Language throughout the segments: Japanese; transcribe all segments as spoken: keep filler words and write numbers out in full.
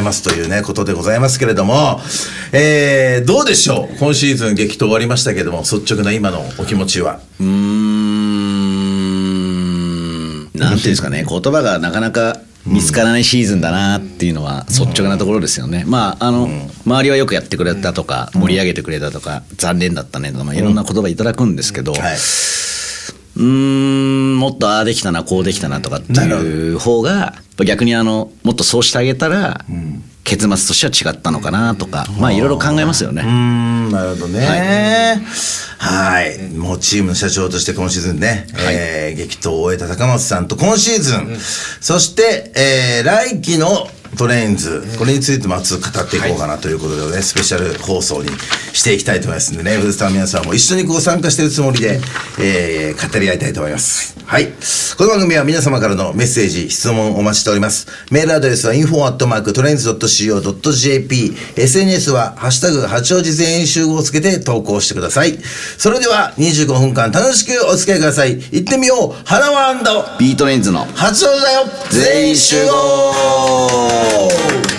ますというねことでございますけれども、えー、どうでしょう、今シーズン激闘終わりましたけども、率直な今のお気持ちは。 うーん、なんていうんですかね、言葉がなかなか見つからないシーズンだなっていうのは率直なところですよね。まああの、うん、周りはよくやってくれたとか、盛り上げてくれたとか、残念だったねとか、まあ、いろんな言葉いただくんですけど、うん、はい、うーん、もっとああできたなこうできたなとかっていう方が逆にあのもっとそうしてあげたら、うん、結末としては違ったのかなとか、まあいろいろ考えますよね。 うーん、なるほどね。はい、はい、もうチームの社長として今シーズンね、はい、えー、激闘を終えた高松さんと今シーズン、うん、そして、えー、来季のトレインズ、これについても熱く語っていこうかなということでね、はい、スペシャル放送にしていきたいと思いますんでね、ブースターの皆さんも一緒にこう参加しているつもりで、えー、語り合いたいと思います。はい、この番組は皆様からのメッセージ質問をお待ちしております。メールアドレスは インフォ アットマーク トレインズ ドット シーオー ドット ジェーピー、 エスエヌエス はハッシュタグ八王子全員集合をつけて投稿してください。それではにじゅうごふんかん楽しくお付き合いください。行ってみよう、花輪& ビートレインズの八王子だよ全員集合。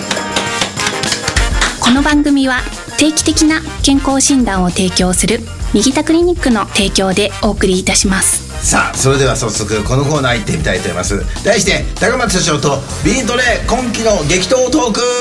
この番組は定期的な健康診断を提供する右田クリニックの提供でお送りいたします。 さあ、それでは早速このコーナー行ってみたいと思います。題して高松社長とビートレイ今期の激闘トーク。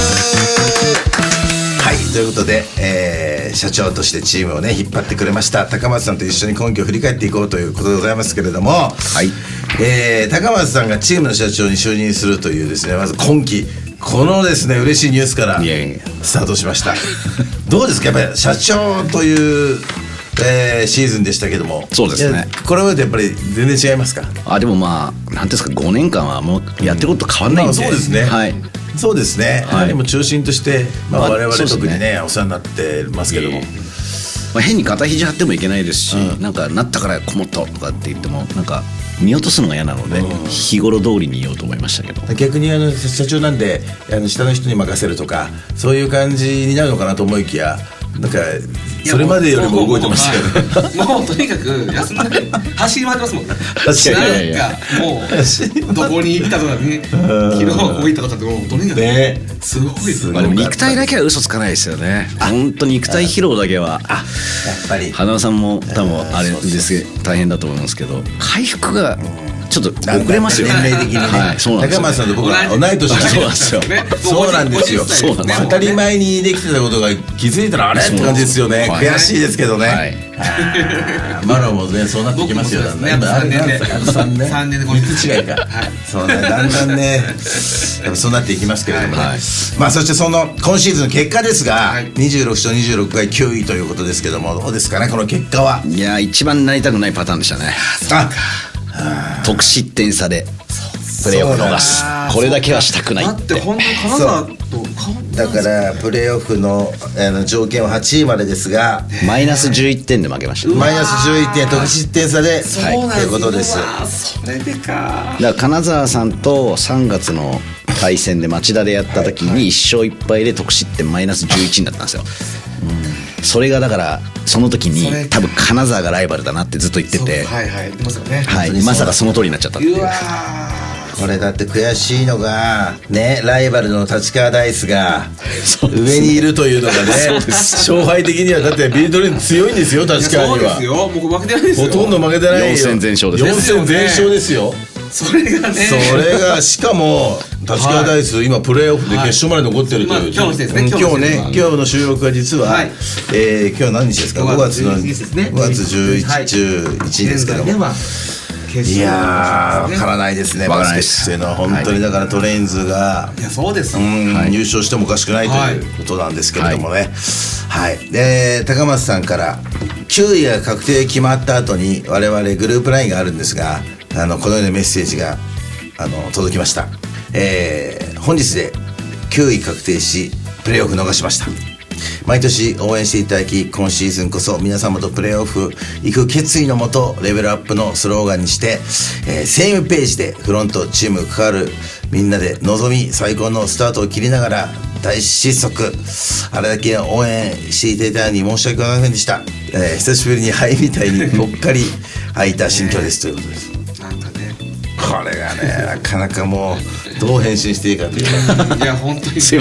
はい、ということで、えー、社長としてチームをね引っ張ってくれました高松さんと一緒に今期を振り返っていこうということでございますけれども、はい、えー、高松さんがチームの社長に就任するというですね、まず今期このですね嬉しいニュースからスタートしました。どうですか、やっぱり社長という、えー、シーズンでしたけども。 そうですね、 これまでやっぱり全然違いますか。 あ、でもまあなんですか、ごねんかんはもうやってること変わんないんで、 まあ、そうですね、はい、そうですね、はい、でも中心として、まあ、我々特にね、ね、お世話になってますけども、えーまあ、変に肩肘張ってもいけないですし、うん、なんかなったからこもったとかって言ってもなんか見落とすのが嫌なので、うん、日頃通りに言おうと思いましたけど、 逆にあの社長なんであの下の人に任せるとかそういう感じになるのかなと思いきや、なんかそれまでよりも動いてましたよね。 もう、もうとにかく休んで走り回ってますもんね。 確かになんかもうどこに行ったとかね、昨日ここ行ったとかってもうとにかくね、すごいです。 まあでも肉体だけは嘘つかないですよね。本当に肉体疲労だけは、あ、やっぱり花輪さんも多分あれですげ大変だと思いますけど、回復がちょっと遅れますよね、 年齢的にね。 はい、そうなんですよね。 高松さんと僕は同い年なんですよ。そうなんですよ。そうなんですよ。当たり前にできてたことが気づいたらあれって感じですよね。悔しいですけどね。はい、マロもねそうなってきますよ。だんだんね。さんねんでさんねんでごねん違いか。そうね、だんだんねやっぱそうなっていきますけれどもね。まあそしてその今シーズンの結果ですが、にじゅうろくしょうにじゅうろくかいきゅういということですけども、どうですかねこの結果は。 いや一番なりたくないパターンでしたね。あ、得失点差でプレーオフ逃す、これだけはしたくないって。 だって本当に金沢とだからプレーオフ の, あの条件ははちいまでですがマイナスじゅういってんで負けました。 マイナスじゅういってん得失点差で、はい、ということです。 それでか。 だから金沢さんとさんがつの対戦で町田でやった時にいっしょういっぱいで得失点マイナスじゅういちになったんですよ。うん、それがだからその時に多分金沢がライバルだなってずっと言ってて、 はいはい言ってますよね。 はい、まさかその通りになっちゃったっていう。うわこれだって悔しいのがね、ライバルの立川ダイスが上にいるというのがね、勝敗的にはだってビートレイン強いんですよ。立川には。 そうですよ、僕負けてないですよ。 ほとんど負けてないよ。 よんせん全勝です。 よんせん全勝ですよ。 それがね、 それがしかも立川ダイス、はい、今プレーオフで決勝まで残ってるという、はい、 今日ですね、 今日ね、今日の収録は実は、はい、えー、今日何日ですか。ごがつのごがつじゅういち、じゅういちですけども、いやー分からないですね。バスケっていうのは本当にだからトレインズが、 いやそうです、 うん、はい、優勝してもおかしくないということなんですけれどもね。はい、はい、で高松さんからきゅういが確定決まった後に我々グループラインがあるんですが、あのこのようなメッセージがあの届きました。えー、本日できゅうい確定しプレーオフ逃しました。毎年応援していただき、今シーズンこそ皆様とプレーオフ行く決意のもとレベルアップのスローガンにして、えー、セームページでフロントチーム関わるみんなで望み最高のスタートを切りながら大失速、あれだけ応援していただいたのに申し訳ございませんでした。えー、久しぶりに灰みたいにぽっかり開いた心境ですということです。 なんかね、 これがねなかなかもうどう返信していいかというかいや本当に